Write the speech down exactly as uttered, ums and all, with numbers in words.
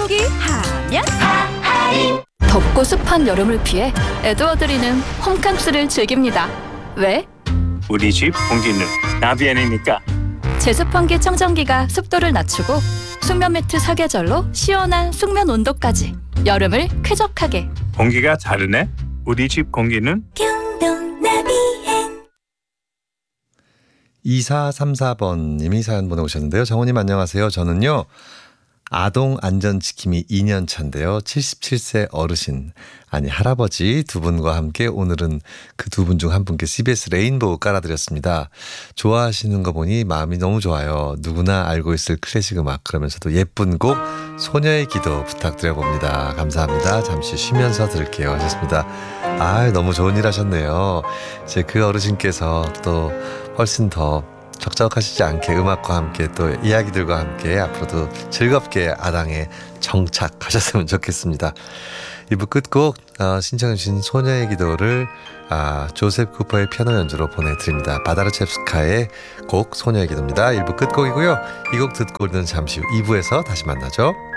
닭고기 하면 덥고 습한 여름을 피해 에드워드리는 홈캉스를 즐깁니다. 왜? 우리 집 공기는 나비엔이니까. 제습환기 청정기가 습도를 낮추고 숙면 매트 사계절로 시원한 숙면 온도까지 여름을 쾌적하게. 공기가 다르네. 우리 집 공기는 이사삼사 번님이 사연 보내오셨는데요. 정훈님 안녕하세요. 저는요. 아동 안전지킴이 이 년 차인데요. 칠십칠 세 어르신, 아니 할아버지 두 분과 함께 오늘은 그 두 분 중 한 분께 씨비에스 레인보우 깔아드렸습니다. 좋아하시는 거 보니 마음이 너무 좋아요. 누구나 알고 있을 클래식 음악, 그러면서도 예쁜 곡 소녀의 기도 부탁드려봅니다. 감사합니다. 잠시 쉬면서 들을게요 하셨습니다. 아, 너무 좋은 일 하셨네요. 이제 그 어르신께서 또 훨씬 더 적적하시지 않게 음악과 함께 또 이야기들과 함께 앞으로도 즐겁게 아당에 정착하셨으면 좋겠습니다. 이 부 끝곡 어, 신청해 주신 소녀의 기도를 아, 조셉 쿠퍼의 피아노 연주로 보내드립니다. 바다르첵스카의 곡 소녀의 기도입니다. 일 부 끝곡이고요. 이 곡 듣고 우리는 잠시 후 이 부에서 다시 만나죠.